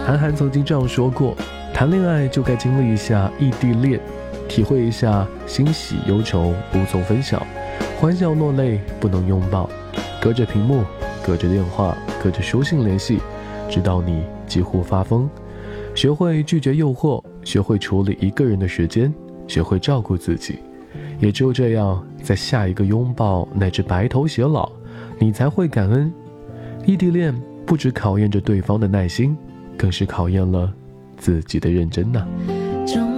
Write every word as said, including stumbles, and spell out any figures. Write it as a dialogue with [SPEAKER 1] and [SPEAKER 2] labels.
[SPEAKER 1] 韩寒曾经这样说过，谈恋爱就该经历一下异地恋，体会一下欣喜忧愁无从分享，欢笑落泪不能拥抱，隔着屏幕，隔着电话，隔着书信联系，直到你几乎发疯。学会拒绝诱惑，学会处理一个人的时间，学会照顾自己，也只有这样，在下一个拥抱乃至白头偕老，你才会感恩。异地恋不只考验着对方的耐心，更是考验了自己的认真呢、啊。